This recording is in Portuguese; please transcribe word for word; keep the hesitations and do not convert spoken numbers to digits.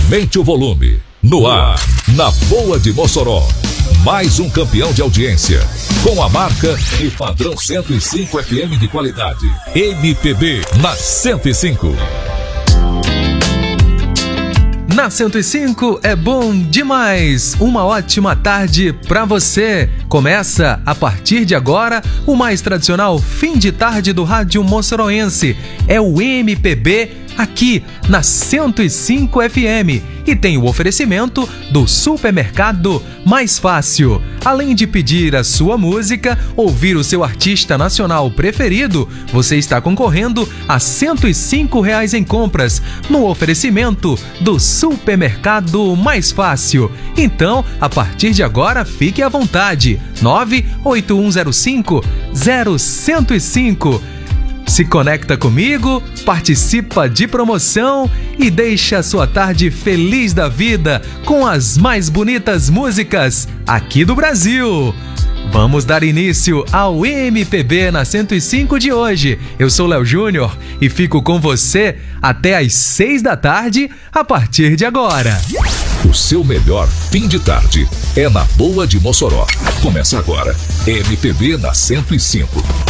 Aumente o volume. No ar, na Boa de Mossoró. Mais um campeão de audiência. Com a marca e padrão cento e cinco F M de qualidade. M P B na cento e cinco. Na cento e cinco é bom demais. Uma ótima tarde pra você. Começa, a partir de agora, o mais tradicional fim de tarde do rádio moçoroense. É o M P B aqui na cento e cinco F M. E tem o oferecimento do Supermercado Mais Fácil. Além de pedir a sua música, ouvir o seu artista nacional preferido, você está concorrendo a cento e cinco reais em compras no oferecimento do Supermercado Mais Fácil. Então, a partir de agora, fique à vontade. nove oito um zero cinco zero um zero cinco. Se conecta comigo, participa de promoção e deixa a sua tarde feliz da vida com as mais bonitas músicas aqui do Brasil. Vamos dar início ao M P B na cento e cinco de hoje. Eu sou Léo Júnior e fico com você até às seis da tarde a partir de agora. O seu melhor fim de tarde é na Boa de Mossoró. Começa agora, M P B na cento e cinco.